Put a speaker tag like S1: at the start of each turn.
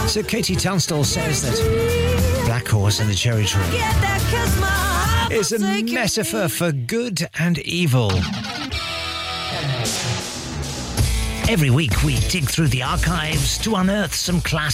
S1: So Katie Tunstall says that Black Horse and the Cherry Tree is a metaphor for good and evil. Every week we dig through the archives to unearth some classics.